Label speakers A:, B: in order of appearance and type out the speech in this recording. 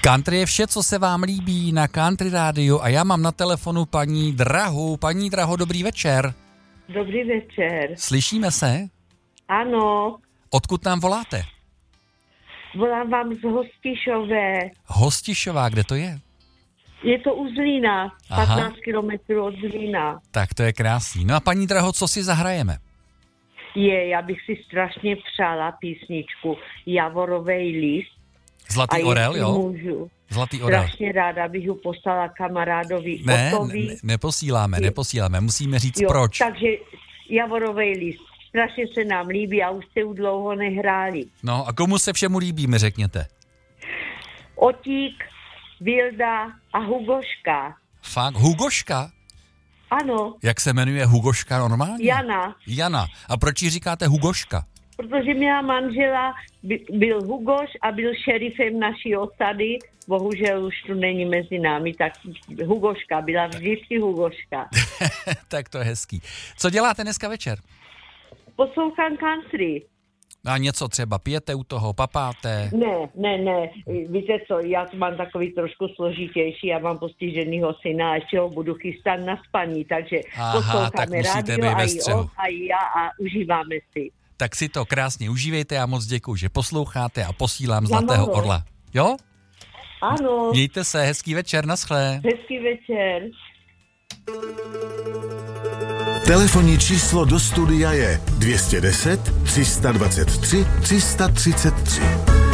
A: Country je vše, co se vám líbí na Country rádiu a já mám na telefonu paní Drahu. Paní Draho, dobrý večer.
B: Dobrý večer.
A: Slyšíme se?
B: Ano.
A: Odkud nám voláte?
B: Volám vám z Hostišové.
A: Hostišová, kde to je?
B: Je to u Zlína, 15 kilometrů od Zlína.
A: Tak to je krásný. No a paní Draho, co si zahrajeme?
B: Já bych si strašně přála písničku Javorovej list.
A: Zlatý orel, jo?
B: Můžu.
A: Zlatý orel.
B: Strašně ráda bych ho poslala kamarádovi Otovi.
A: Neposíláme, musíme říct proč.
B: Takže Javorovej list. Strašně se nám líbí a už jste u dlouho nehráli.
A: No a komu se všemu líbí, mi řekněte?
B: Otík, Vilda a Hugoška.
A: Fakt? Hugoška?
B: Ano.
A: Jak se jmenuje Hugoška normálně?
B: Jana.
A: A proč jí říkáte Hugoška?
B: Protože měla manžela, byl Hugoš a byl šerifem naší osady. Bohužel už tu není mezi námi, tak Hugoška, byla vždycky Hugoška.
A: Tak to je hezký. Co děláte dneska večer?
B: Poslouchám country.
A: A něco třeba pijete u toho, papáte?
B: Ne. Víte co, já to mám takový trošku složitější, já mám postiženýho syna a ještě ho budu chystat na spaní, takže posloucháme rádio a i on a i já a užíváme si.
A: Tak si to krásně užívejte a moc děkuju, že posloucháte a posílám Zlatého orla. Jo?
B: Ano.
A: Mějte se, hezký večer, naschle.
B: Hezký večer.
C: Telefonní číslo do studia je 210 323 333.